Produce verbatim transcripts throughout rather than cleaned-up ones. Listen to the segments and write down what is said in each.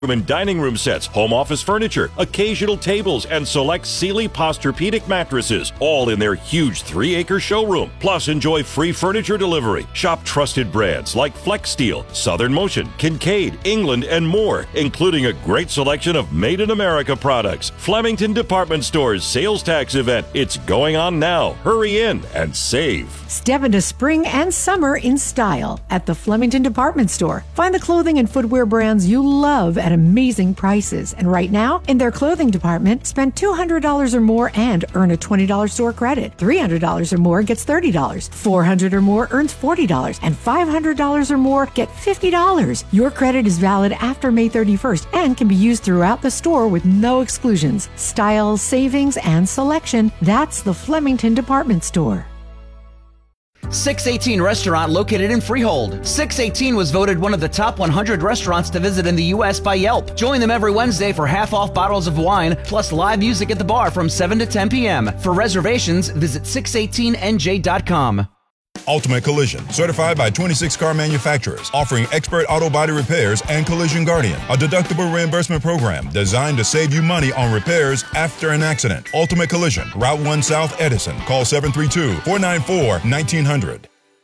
and dining room sets, home office furniture, occasional tables, and select Sealy Posturepedic mattresses, all in their huge three-acre showroom. Plus, enjoy free furniture delivery. Shop trusted brands like Flex Steel, Southern Motion, Kincaid, England, and more, including a great selection of Made in America products. Flemington Department Store's sales tax event. It's going on now. Hurry in and save. Step into spring and summer in style at the Flemington Department Store. Find the clothing and footwear brands you love at amazing prices. And right now, in their clothing department, spend two hundred dollars or more and earn a twenty dollars store credit. three hundred dollars or more gets thirty dollars. four hundred dollars or more earns forty dollars. And five hundred dollars or more get fifty dollars. Your credit is valid after May thirty-first and can be used throughout the store with no exclusions. Style, savings, and selection. That's the Flemington Department Store. six eighteen Restaurant located in Freehold. six eighteen was voted one of the top one hundred restaurants to visit in the U S by Yelp. Join them every Wednesday for half-off bottles of wine, plus live music at the bar from seven to ten p.m. For reservations, visit six eighteen N J dot com. Ultimate Collision, certified by twenty-six car manufacturers, offering expert auto body repairs and Collision Guardian, a deductible reimbursement program designed to save you money on repairs after an accident. Ultimate Collision, Route one South, Edison. Call seven three two, four nine four, one nine zero zero.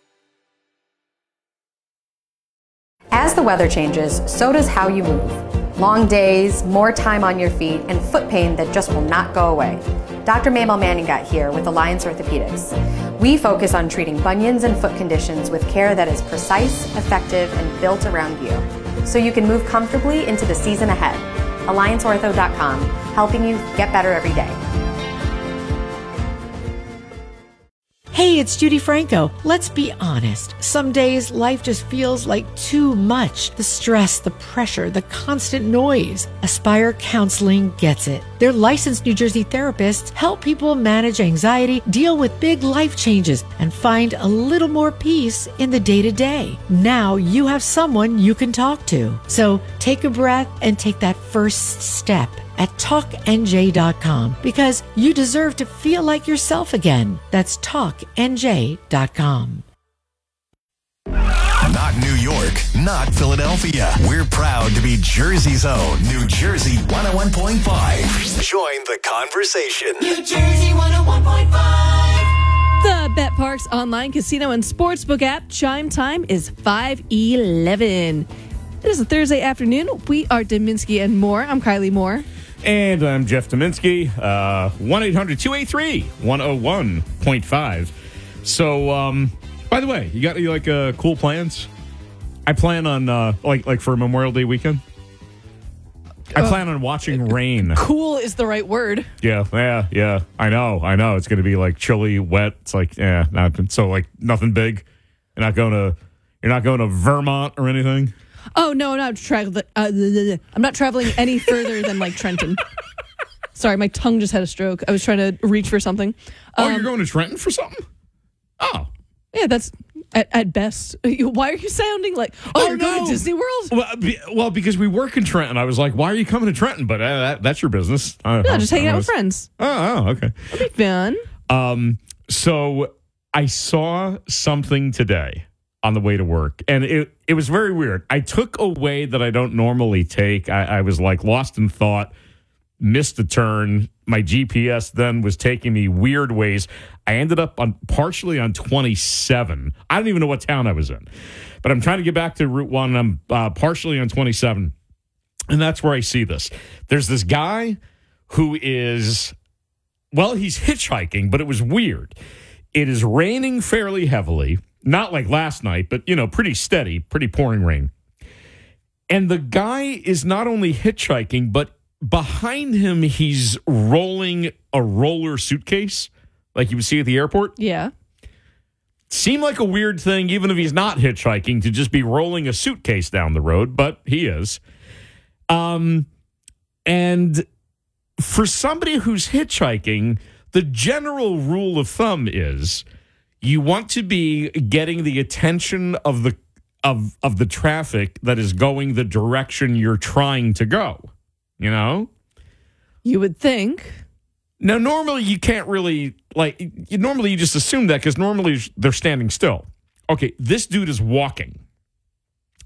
As the weather changes, so does how you move. Long days, more time on your feet, and foot pain that just will not go away. Doctor Mabel Manning got here with Alliance Orthopedics. We focus on treating bunions and foot conditions with care that is precise, effective, and built around you, so you can move comfortably into the season ahead. Alliance Ortho dot com, helping you get better every day. Hey, it's Judy Franco. Let's be honest. Some days life just feels like too much. The stress, the pressure, the constant noise. Aspire Counseling gets it. Their licensed New Jersey therapists help people manage anxiety, deal with big life changes, and find a little more peace in the day-to-day. Now you have someone you can talk to. So take a breath and take that first step at talk N J dot com, because you deserve to feel like yourself again. That's talk N J dot com. Not New York, not Philadelphia. We're proud to be Jersey's own New Jersey one oh one point five. Join the conversation. New Jersey one oh one point five. The Bet Parks online casino and sportsbook app. Chime time is five eleven. It is a Thursday afternoon. We are Dominski and Moore. I'm Kylie Moore. And I'm Jeff Dominski, uh, one eight hundred two eight three one oh one point five. So, um, by the way, you got any, like, uh, cool plans? I plan on, uh, like, like for Memorial Day weekend. I uh, plan on watching rain. Cool is the right word. Yeah, yeah, yeah. I know, I know. It's going to be, like, chilly, wet. It's like, yeah, not, so, like, nothing big. You're not going to, you're not going to Vermont or anything? Oh, no, I'm not, tra- uh, I'm not traveling any further than, like, Trenton. Sorry, my tongue just had a stroke. I was trying to reach for something. Oh, um, you're going to Trenton for something? Oh. Yeah, that's at, at best. Why are you sounding like, oh, oh you're no. going to Disney World? Well, be, well, because we work in Trenton. I was like, why are you coming to Trenton? But uh, that, that's your business. Uh, no, just hanging out with friends. Oh, oh, okay. That'd be fun. Um, so I saw something today on the way to work, and it, it was very weird. I took a way that I don't normally take. I, I was like lost in thought, missed a turn. My G P S then was taking me weird ways. I ended up on partially on twenty-seven. I don't even know what town I was in, but I'm trying to get back to Route one, and I'm uh, partially on twenty-seven, and that's where I see this. There's this guy who is, well, he's hitchhiking, but it was weird. It is raining fairly heavily. Not like last night, but, you know, pretty steady, pretty pouring rain. And the guy is not only hitchhiking, but behind him, he's rolling a roller suitcase like you would see at the airport. Yeah. Seemed like a weird thing, even if he's not hitchhiking, to just be rolling a suitcase down the road, but he is. Um, and for somebody who's hitchhiking, the general rule of thumb is you want to be getting the attention of the of of the traffic that is going the direction you're trying to go. You know? You would think. Now, normally you can't really, like, you, normally you just assume that because normally they're standing still. Okay, this dude is walking.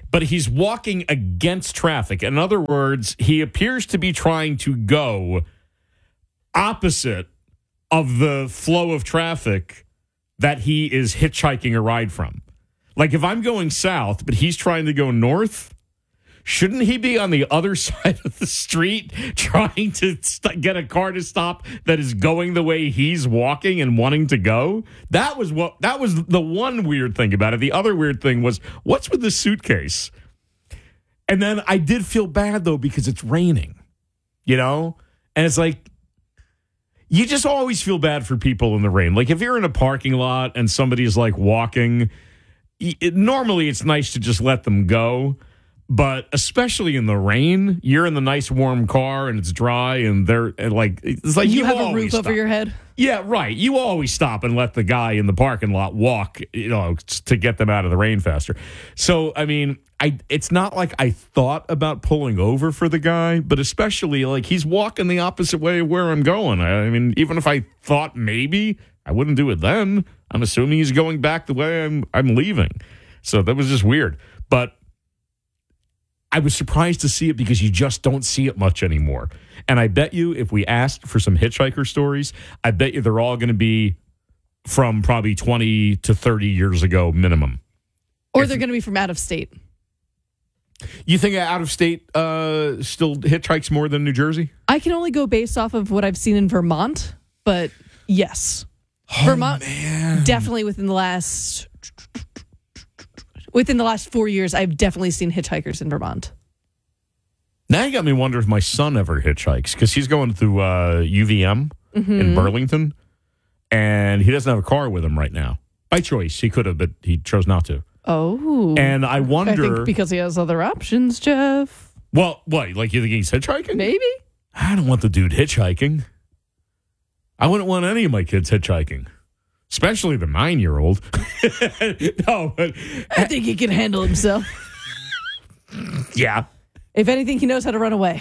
but he's walking against traffic. In other words, he appears to be trying to go opposite of the flow of traffic that he is hitchhiking a ride from. Like if I'm going south, but he's trying to go north, shouldn't he be on the other side of the street trying to st- get a car to stop that is going the way he's walking and wanting to go? That was what that was the one weird thing about it. The other weird thing was, what's with the suitcase? And then I did feel bad though because it's raining, you know? And it's like you just always feel bad for people in the rain. Like if you're in a parking lot and somebody's like walking, it, normally it's nice to just let them go. But especially in the rain, you're in the nice warm car and it's dry and they're and like it's like you, you have a always roof stop. over your head. Yeah, right. You always stop and let the guy in the parking lot walk, you know, to get them out of the rain faster. So, I mean, I it's not like I thought about pulling over for the guy, but especially like he's walking the opposite way of where I'm going. I, I mean, even if I thought maybe, I wouldn't do it then. I'm assuming he's going back the way I'm I'm leaving. So that was just weird. But I was surprised to see it because you just don't see it much anymore. And I bet you if we asked for some hitchhiker stories, I bet you they're all going to be from probably twenty to thirty years ago minimum. Or If- they're going to be from out of state. You think out of state uh, still hitchhikes more than New Jersey? I can only go based off of what I've seen in Vermont, but yes. Oh, Vermont, man. definitely within the last within the last four years, I've definitely seen hitchhikers in Vermont. Now you got me wonder if my son ever hitchhikes because he's going through uh, U V M Mm-hmm. in Burlington, and he doesn't have a car with him right now. By choice, he could have, but he chose not to. Oh. And I wonder... I think because he has other options, Jeff. Well, what? Like you think he's hitchhiking? Maybe. I don't want the dude hitchhiking. I wouldn't want any of my kids hitchhiking, especially the nine-year-old. No, but I think he can handle himself. yeah. If anything, he knows how to run away.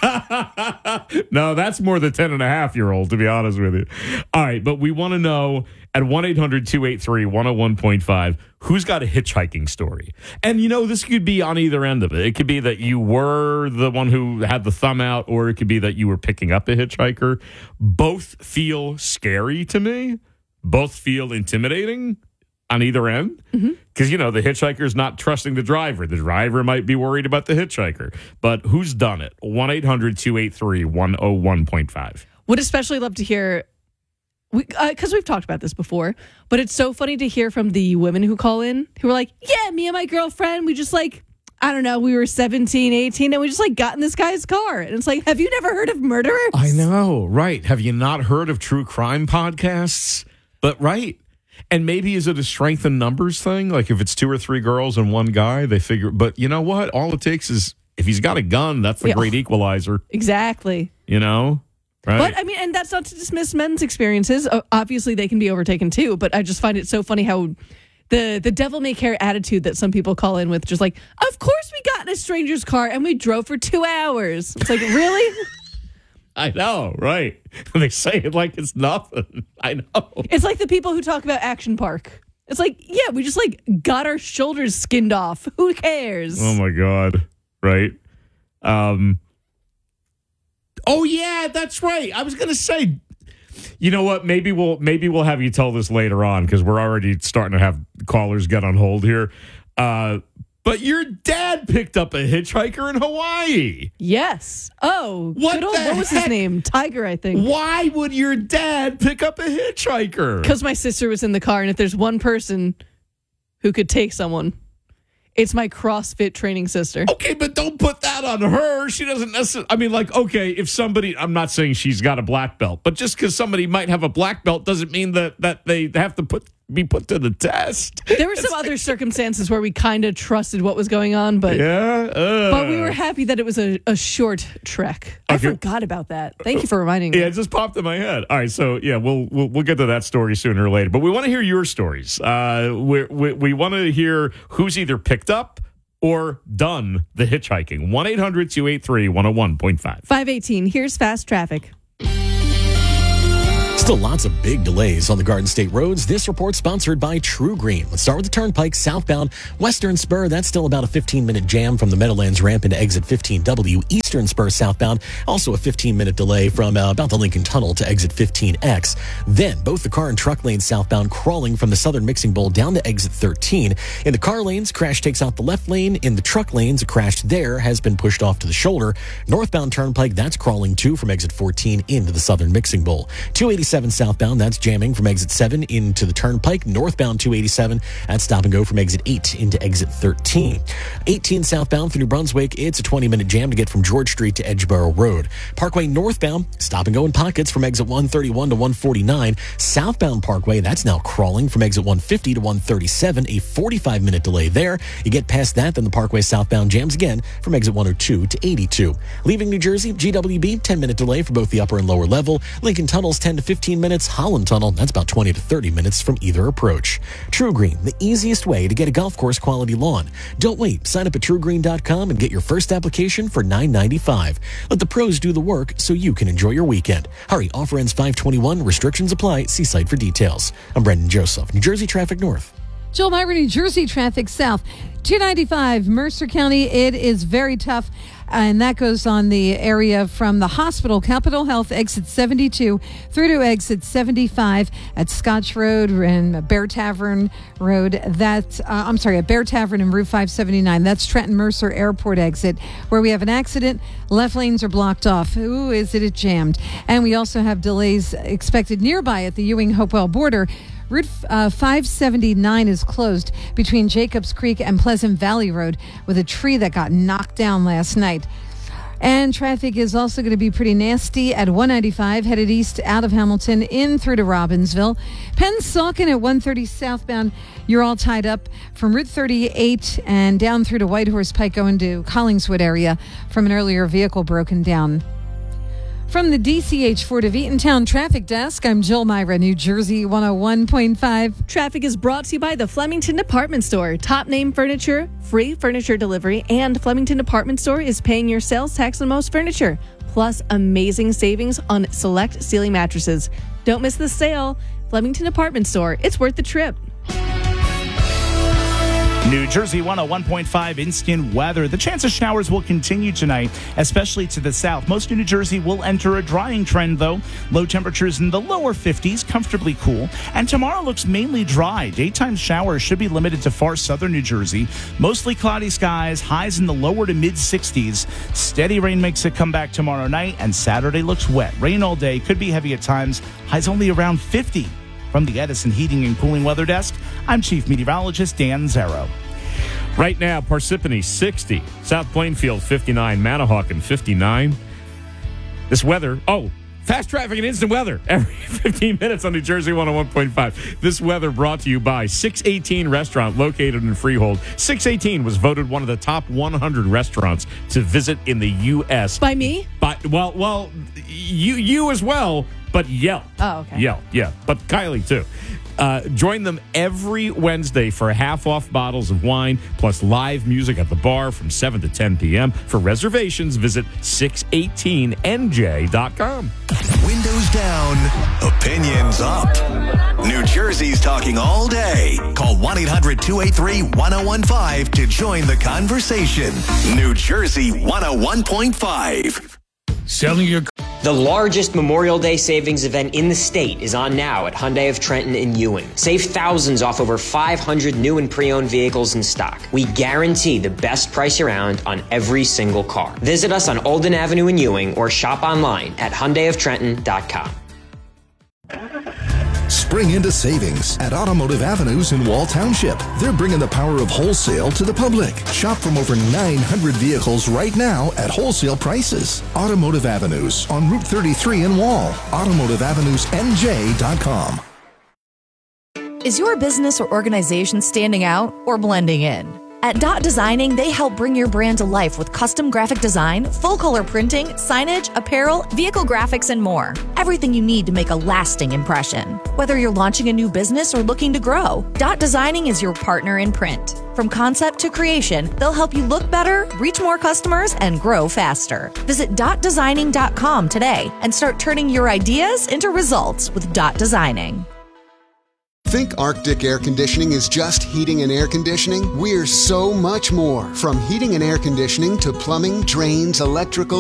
No, that's more the ten and a half year old, to be honest with you. All right, but we want to know at one eight hundred two eight three one oh one point five who's got a hitchhiking story. And, you know, this could be on either end of it. It could be that you were the one who had the thumb out, or it could be that you were picking up a hitchhiker. Both feel scary to me. Both feel intimidating on either end. Because, mm-hmm. you know, the hitchhiker's not trusting the driver. The driver might be worried about the hitchhiker. But who's done it? one eight hundred two eight three one oh one point five. Would especially love to hear, because we, uh, we've talked about this before, but it's so funny to hear from the women who call in who are like, yeah, me and my girlfriend, we just like, I don't know, we were seventeen, eighteen, and we just like got in this guy's car. And it's like, have you never heard of murderers? I know, right. Have you not heard of true crime podcasts? But right. And maybe is it a strength in numbers thing? Like if it's two or three girls and one guy, they figure, but you know what? All it takes is, if he's got a gun, that's the Yeah. great equalizer, Exactly. you know? Right. But I mean, and that's not to dismiss men's experiences. Uh, obviously, they can be overtaken too. But I just find it so funny how the the devil may care attitude that some people call in with, just like, of course we got in a stranger's car and we drove for two hours. It's like, really? I know, right. They say it like it's nothing. I know. It's like the people who talk about Action Park. It's like, yeah, we just like got our shoulders skinned off. Who cares? Oh my God. Right. Um. Oh yeah, that's right. I was gonna say, you know what? Maybe we'll maybe we'll have you tell this later on because we're already starting to have callers get on hold here. Uh, but your dad picked up a hitchhiker in Hawaii. Yes. Oh, What good old, the what was his heck? name? Tiger, I think. Why would your dad pick up a hitchhiker? Because my sister was in the car, and if there's one person who could take someone, it's my CrossFit training sister. Okay, but don't put that on her. She doesn't necessarily. I mean, like, okay, if somebody, I'm not saying she's got a black belt, but just because somebody might have a black belt doesn't mean that that they have to put be put to the test. There were some other circumstances where we kind of trusted what was going on, but Yeah, uh, but we were happy that it was a, a short trek. I Okay. forgot about that. Thank you for reminding me. Yeah, it just popped in my head. All right, so yeah, we'll we'll, we'll get to that story sooner or later. But we want to hear your stories. Uh, we we, we want to hear who's either picked up or done the hitchhiking. one eight hundred two eight three one oh one point five. five eighteen, here's fast traffic. Still lots of big delays on the Garden State roads. This report sponsored by True Green. Let's start with the Turnpike southbound Western Spur. That's still about a fifteen-minute jam from the Meadowlands ramp into exit fifteen W. Eastern Spur southbound, also a fifteen-minute delay from uh, about the Lincoln Tunnel to exit fifteen X. Then both the car and truck lanes southbound crawling from the Southern Mixing Bowl down to exit thirteen. In the car lanes, crash takes out the left lane. In the truck lanes, a crash there has been pushed off to the shoulder. Northbound Turnpike, that's crawling too from exit fourteen into the Southern Mixing Bowl. two eighty-seven southbound, that's jamming from exit seven into the Turnpike. Northbound two eighty-seven, that's stop and go from exit eight into exit thirteen. eighteen southbound through New Brunswick, it's a twenty-minute jam to get from George Street to Edgeboro Road. Parkway northbound, stop and go in pockets from exit one thirty-one to one forty-nine. Southbound Parkway, that's now crawling from exit one fifty to one thirty-seven, a forty-five-minute delay there. You get past that, then the Parkway southbound jams again from exit one oh two to eighty-two. Leaving New Jersey, G W B, ten-minute delay for both the upper and lower level. Lincoln Tunnel's ten to fifteen minutes. Holland Tunnel, that's about twenty to thirty minutes from either approach. True Green, the easiest way to get a golf course quality lawn. Don't wait. Sign up at true green dot com and get your first application for nine ninety-five. Let the pros do the work so you can enjoy your weekend. Hurry, offer ends five twenty-one. Restrictions apply. See site for details. I'm Brendan Joseph, New Jersey Traffic North. Joel Myra, New Jersey Traffic South. two ninety-five, Mercer County. It is very tough, and that goes on the area from the hospital, Capitol Health, exit seventy-two, through to exit seventy-five at Scotch Road and Bear Tavern Road. That, uh, I'm sorry, at Bear Tavern and Route five seventy-nine. That's Trenton Mercer Airport exit, where we have an accident. Left lanes are blocked off. Ooh, is it jammed? And we also have delays expected nearby at the Ewing-Hopewell border. Route uh, five seventy-nine is closed between Jacobs Creek and Pleasant Valley Road with a tree that got knocked down last night. And traffic is also going to be pretty nasty at one ninety-five, headed east out of Hamilton, in through to Robbinsville. Pennsauken at one thirty southbound, you're all tied up from Route thirty-eight and down through to Whitehorse Pike going to Collingswood area from an earlier vehicle broken down. From the D C H Ford of Eatontown Traffic Desk, I'm Jill Myra, New Jersey one oh one point five. Traffic is brought to you by the Flemington Department Store. Top name furniture, free furniture delivery, and Flemington Department Store is paying your sales tax on most furniture. Plus, amazing savings on select Sealy mattresses. Don't miss the sale. Flemington Department Store. It's worth the trip. New Jersey one oh one point five instant weather. The chance of showers will continue tonight, especially to the south. Most of New Jersey will enter a drying trend, though. Low temperatures in the lower fifties, comfortably cool. And tomorrow looks mainly dry. Daytime showers should be limited to far southern New Jersey. Mostly cloudy skies, highs in the lower to mid sixties. Steady rain makes a comeback tomorrow night, and Saturday looks wet. Rain all day, could be heavy at times. Highs only around fifty. From the Edison Heating and Cooling Weather Desk, I'm Chief Meteorologist Dan Zero. Right now, Parsippany sixty, South Plainfield fifty-nine, Manahawkin fifty-nine. This weather, oh, fast traffic and instant weather every fifteen minutes on New Jersey one oh one point five. This weather brought to you by six eighteen Restaurant, located in Freehold. six eighteen was voted one of the top one hundred restaurants to visit in the U S By me? By, well, well, you you as well, but Yelp. Oh, okay. Yelp, yeah, but Kylie too. Uh, join them every Wednesday for half-off bottles of wine, plus live music at the bar from seven to ten p.m. For reservations, visit six eighteen N J dot com. Windows down, opinions up. New Jersey's talking all day. Call one eight hundred two eight three one oh one five to join the conversation. New Jersey one oh one point five. Selling your... The largest Memorial Day savings event in the state is on now at Hyundai of Trenton in Ewing. Save thousands off over five hundred new and pre-owned vehicles in stock. We guarantee the best price around on every single car. Visit us on Olden Avenue in Ewing or shop online at hyundai of trenton dot com. Spring into savings at Automotive Avenues in Wall Township. They're bringing the power of wholesale to the public. Shop from over nine hundred vehicles right now at wholesale prices. Automotive Avenues on Route thirty-three in Wall. automotive avenues n j dot com. Is your business or organization standing out or blending in? At Dot Designing, they help bring your brand to life with custom graphic design, full color printing, signage, apparel, vehicle graphics, and more. Everything you need to make a lasting impression. Whether you're launching a new business or looking to grow, Dot Designing is your partner in print. From concept to creation, they'll help you look better, reach more customers, and grow faster. Visit dot designing dot com today and start turning your ideas into results with Dot Designing. Think Arctic Air Conditioning is just heating and air conditioning? We're so much more. From heating and air conditioning to plumbing, drains, electrical,